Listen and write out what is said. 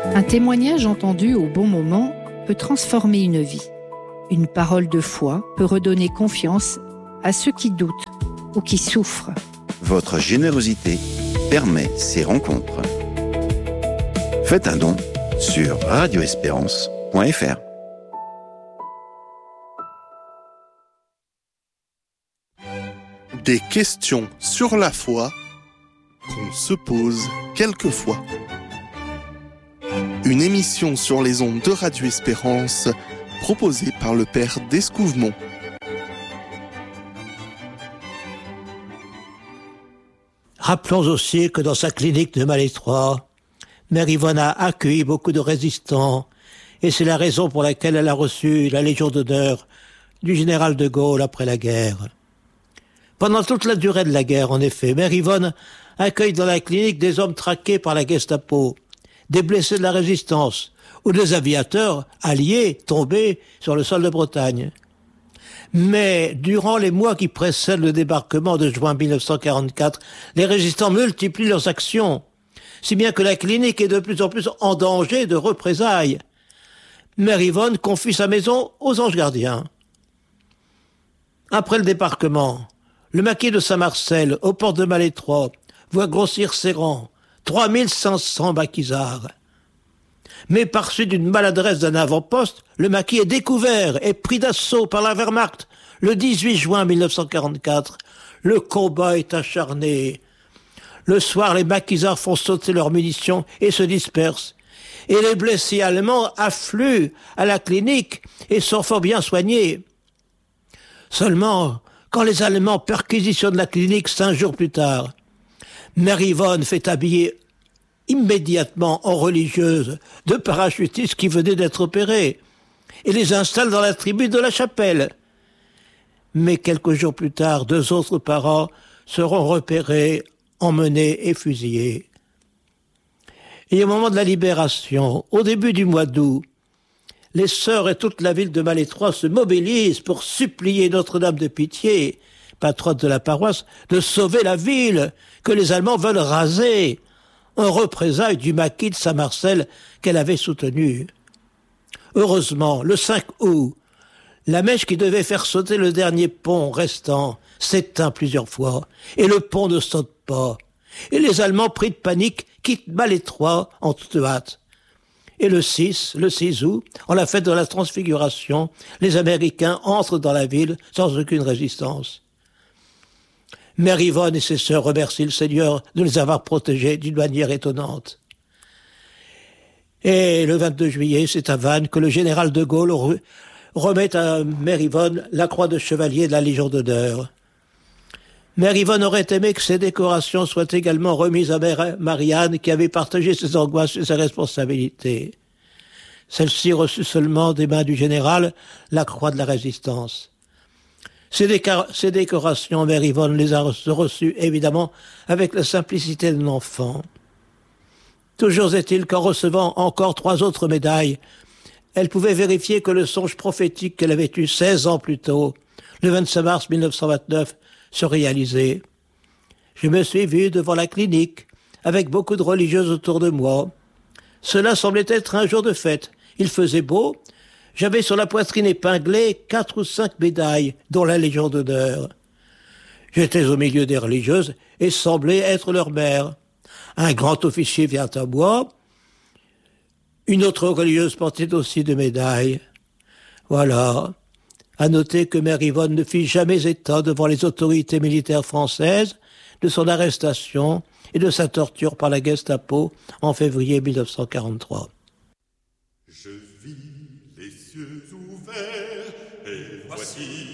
Un témoignage entendu au bon moment peut transformer une vie. Une parole de foi peut redonner confiance à ceux qui doutent ou qui souffrent. Votre générosité permet ces rencontres. Faites un don sur radioespérance.fr. Des questions sur la foi qu'on se pose quelquefois. Une émission sur les ondes de Radio Espérance proposée par le père d'Escouvemont. Rappelons aussi que dans sa clinique de Malétroit, Mère Yvonne a accueilli beaucoup de résistants et c'est la raison pour laquelle elle a reçu la Légion d'honneur du général de Gaulle après la guerre. Pendant toute la durée de la guerre, en effet, Mère Yvonne accueille dans la clinique des hommes traqués par la Gestapo, des blessés de la résistance ou des aviateurs alliés tombés sur le sol de Bretagne. Mais durant les mois qui précèdent le débarquement de juin 1944, les résistants multiplient leurs actions, si bien que la clinique est de plus en plus en danger de représailles. Mère Yvonne confie sa maison aux anges gardiens. Après le débarquement, le maquis de Saint-Marcel, aux portes de Malétroit, voit grossir ses rangs, 3500 maquisards. Mais par suite d'une maladresse d'un avant-poste, le maquis est découvert et pris d'assaut par la Wehrmacht le 18 juin 1944. Le combat est acharné. Le soir, les maquisards font sauter leurs munitions et se dispersent. Et les blessés allemands affluent à la clinique et sont fort bien soignés. Seulement, quand les Allemands perquisitionnent la clinique 5 jours plus tard, Mère Yvonne fait habiller immédiatement en religieuse deux parachutistes qui venaient d'être opérés et les installe dans la tribune de la chapelle. Mais quelques jours plus tard, 2 autres parents seront repérés, emmenés et fusillés. Et au moment de la libération, au début du mois d'août, les sœurs et toute la ville de Malétroit se mobilisent pour supplier Notre-Dame de Pitié, patronne de la paroisse, de sauver la ville que les Allemands veulent raser, en représailles du maquis de Saint-Marcel qu'elle avait soutenu. Heureusement, le 5 août, la mèche qui devait faire sauter le dernier pont restant s'éteint plusieurs fois, et le pont ne saute pas. Et les Allemands, pris de panique, quittent Malétroit en toute hâte. Et le 6 août, en la fête de la Transfiguration, les Américains entrent dans la ville sans aucune résistance. Mère Yvonne et ses sœurs remercient le Seigneur de les avoir protégés d'une manière étonnante. Et le 22 juillet, c'est à Vannes que le général de Gaulle remet à Mère Yvonne la croix de chevalier de la Légion d'honneur. Mère Yvonne aurait aimé que ces décorations soient également remises à Mère Marianne, qui avait partagé ses angoisses et ses responsabilités. Celle-ci reçut seulement des mains du général la croix de la résistance. Ces décorations, Mère Yvonne les a reçues, évidemment, avec la simplicité d'un enfant. Toujours est-il qu'en recevant encore 3 autres médailles, elle pouvait vérifier que le songe prophétique qu'elle avait eu 16 ans plus tôt, le 25 mars 1929, se réalisait. Je me suis vue devant la clinique, avec beaucoup de religieuses autour de moi. Cela semblait être un jour de fête. Il faisait beau. J'avais sur la poitrine épinglée 4 ou 5 médailles, dont la Légion d'honneur. J'étais au milieu des religieuses et semblais être leur mère. Un grand officier vient à moi. Une autre religieuse portait aussi des médailles. Voilà. À noter que Mère Yvonne ne fit jamais état devant les autorités militaires françaises de son arrestation et de sa torture par la Gestapo en février 1943. Je vis les cieux ouverts et voici